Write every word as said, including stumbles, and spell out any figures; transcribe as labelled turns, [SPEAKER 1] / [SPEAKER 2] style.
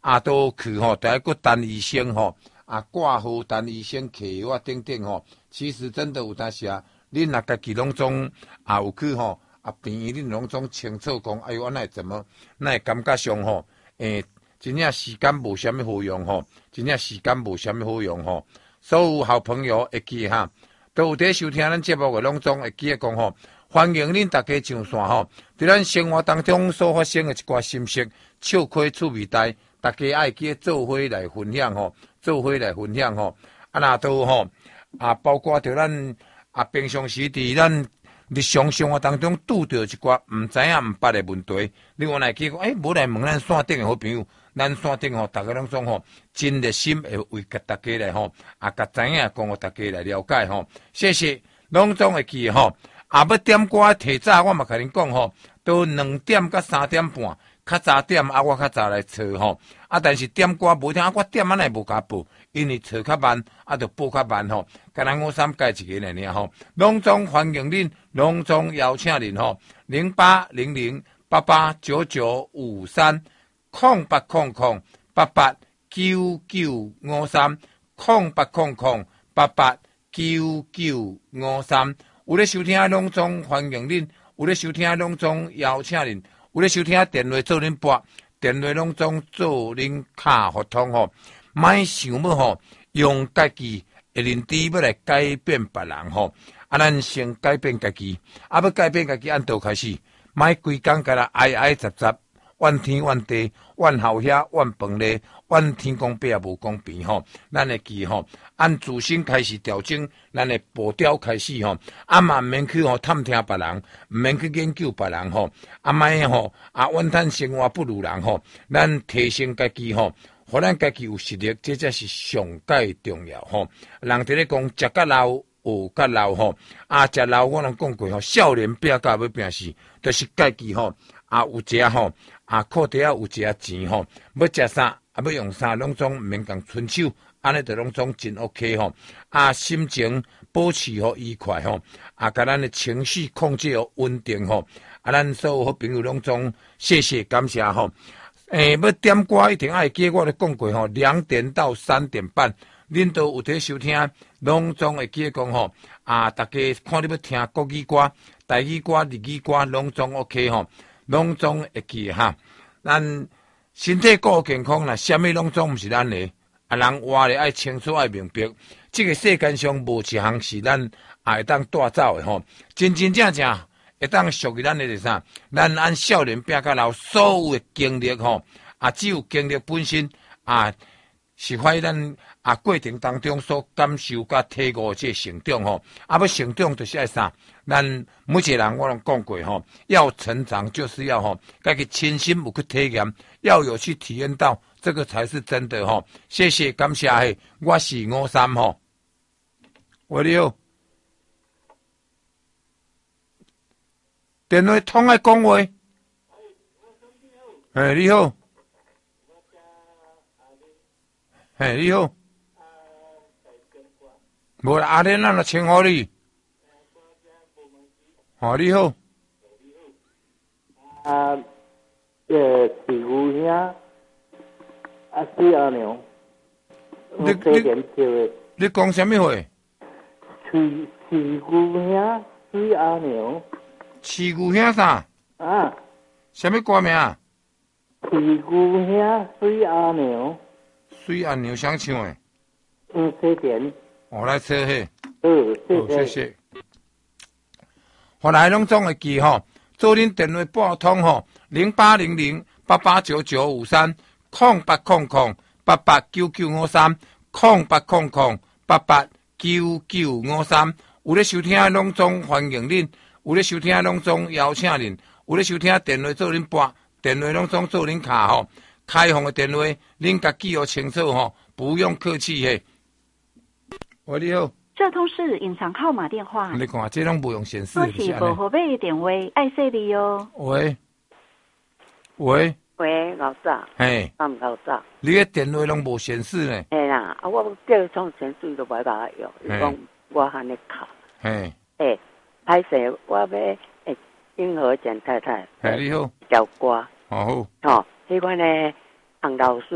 [SPEAKER 1] 啊，都去吼，第一个陈医生吼，啊挂号陈医生摕药啊等等吼，其实真的有当时啊，恁若家己拢总啊有去吼，啊病院恁拢总清楚讲，哎呦，那怎么那感觉上吼，诶、欸，真正时间无啥物好用吼，真正时间无啥物好用吼，所有好朋友会记哈，都有伫收听咱节目嘅拢总会记得讲吼。欢迎恁大家上线吼，伫咱生活当中所发生的一寡心事、笑亏趣味代，大家爱记做伙来分享吼，做伙来分享吼。啊，那都吼啊，包括着咱啊平常时伫咱日常生活当中拄着一寡毋知影毋捌的问题，你原来记讲，诶、欸，无来问咱线顶的好朋友，咱线顶吼，大家拢总吼真热心会为甲大家来吼，啊，甲知影讲互大家来了解吼，谢谢，拢总会记吼。啊，要点歌提早，我嘛甲恁讲吼，都两点到三点半，较早点啊，我较早来找吼。啊，但是点歌无听，啊，我点安尼无甲报，因为找较慢，啊，就报较慢吼。敢若我三改一个呢尔吼，隆重欢迎恁，隆重邀请恁吼，零八零零八八九九五三，空八空空八八九九五三，空八空空八八九九五三。有咧收听的拢总欢迎恁，有咧收听的拢总邀请恁，有咧收听的电话做恁拨，电话拢总做恁卡互通吼。莫想要吼用家己的认知要来改变别人吼，啊，咱先改变家己，啊，要改变家己按倒开始，莫规工甲啦挨挨杂杂，怨天怨地，怨后遐，怨饭咧。怨天公伯也无公平吼，咱会记吼，按自身开始调整，咱的步调开始吼，啊嘛毋免去吼探听别人，毋免去研究别人吼，啊莫吼啊怨叹生活不如人吼，咱提升家己吼，互咱家己有实力，这才是上界重要吼。人伫咧讲食甲老，学甲老吼，啊食老我拢讲过吼，少年拼甲要拼死，就是家己吼啊有一下吼啊裤底啊有一下钱吼，要食啥？啊，要用啥拢总毋免讲伸手，安尼就拢总真 OK 吼。啊，心情保持好愉快吼，啊，甲咱的情绪控制好稳定吼。啊，咱所有好朋友拢总谢谢感谢吼。诶、欸，要点歌一定爱记，我咧讲过吼，两点到三点半，恁都有伫收听，拢总会记讲吼。啊，大家看你要听国语歌、台语歌、日语歌，拢总 OK 吼，拢总会记哈。咱身体顾健康啦，啥物拢总毋是咱的，啊人活咧爱清楚爱明白，这个世间上无一项是咱也会当带走的吼，真真正正会当属于咱的是啥？咱按少年拼到老，所有的经历吼，啊只有经历本身啊，是发咱啊过程当中所感受甲体悟这成长吼，啊要成长就是爱啥？咱每一个人我拢讲过吼，要成长就是要吼，家己亲身有去体验，要有去体验到，这个才是真的吼。谢谢感谢嘿，我是五三吼，喂你好，电话通爱讲话，哎你好，哎你好，无啦阿莲咱就称呼你。哦，你好。
[SPEAKER 2] 啊，呃，屁股兄，啊，水阿娘，
[SPEAKER 1] 你你你讲什么话？
[SPEAKER 2] 屁屁股兄，水阿娘。
[SPEAKER 1] 屁股兄啥？
[SPEAKER 2] 啊。
[SPEAKER 1] 什么歌名啊？
[SPEAKER 2] 屁股兄，水阿娘。
[SPEAKER 1] 水阿娘想唱诶？
[SPEAKER 2] 嗯，谢谢。
[SPEAKER 1] 我来测嘿。
[SPEAKER 2] 嗯，谢谢。
[SPEAKER 1] 谢谢。后来拢总会记吼，做恁电话拨通吼，零八零零八八九九五三，空八空空八八九九五三，空八空空八八九九五三。有咧收听拢总欢迎恁，有咧收听拢总邀请恁，有咧收听电话做恁拨，电话拢总做恁卡吼，开放的电话，恁家记号清楚吼，不用客气嘿。喂，你好。
[SPEAKER 3] 这通是隐藏号码电话。
[SPEAKER 1] 你看，这拢不用显示。
[SPEAKER 3] 我是无号码的电话，爱说你哦。
[SPEAKER 1] 喂，喂，
[SPEAKER 4] 喂，老早。
[SPEAKER 1] 嘿，
[SPEAKER 4] 啱老早。
[SPEAKER 1] 你嘅电话拢无显示呢？
[SPEAKER 4] 嘿啦，啊，我叫创显示都袂把用，伊讲我喊你卡。
[SPEAKER 1] 嘿。
[SPEAKER 4] 诶，歹势，我要诶英和简太太。
[SPEAKER 1] 嘿，你好。
[SPEAKER 4] 叫歌。
[SPEAKER 1] 好。
[SPEAKER 4] 哦，迄款呢，洪老师。